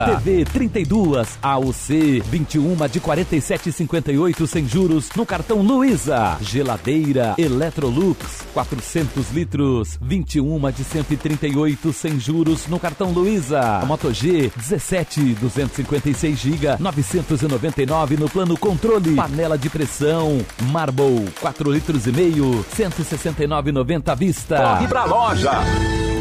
TV 32 AOC 21 de 47,58 sem juros no cartão Luiza. Geladeira Electrolux 400 litros 21 de 138 sem juros no cartão Luiza. Moto G 17 256 GB 999 no plano controle. Panela de pressão Marble 4 litros e meio 169,90 à vista. Corre pra loja!